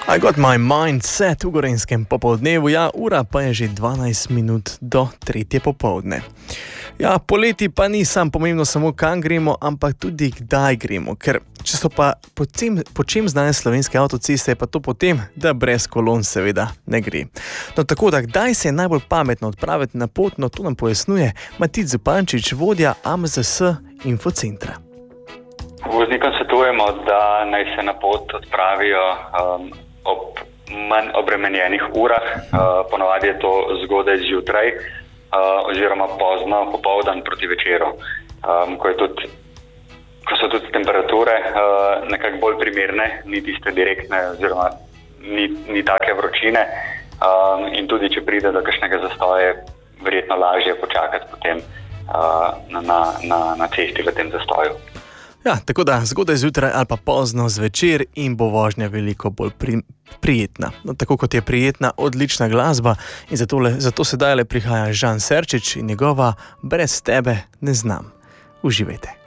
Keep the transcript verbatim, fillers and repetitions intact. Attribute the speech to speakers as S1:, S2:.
S1: I got my mind set v Gorenjskem popoldnevu, ja, ura pa je že dvanajst minut do tretje popoldne. Ja, poleti pa ni sam pomembno samo kam gremo, ampak tudi kdaj gremo, ker če so pa po, tem, po čem znane slovenske avtoceste, je pa to potem, da brez kolon seveda ne gre. No tako da, kdaj se je najbolj pametno odpraviti na pot, no to nam pojasnjuje Matic Zupančič, vodja A M Z S Infocentra.
S2: Voznikom svetujemo, da naj se na pot odpravijo um, ob manj obremenjenih urah, uh, ponavadi je to zgodaj zjutraj uh, oziroma pozno popoldan proti večeru, um, ko, je tudi, ko so tudi temperature uh, nekako bolj primerne, ni tiste direktne oziroma ni, ni take vročine um, in tudi če pride do kakšnega zastoja, je verjetno lažje počakati potem uh, na, na, na, na cesti v tem zastoju.
S1: Ja, tako da zgodaj zjutraj ali pa pozno zvečer in bo vožnja veliko bolj pri, prijetna. No, tako kot je prijetna, odlična glasba in zato, le, zato sedaj le prihaja Žan Serčič in njegova Brez tebe ne znam. Uživajte.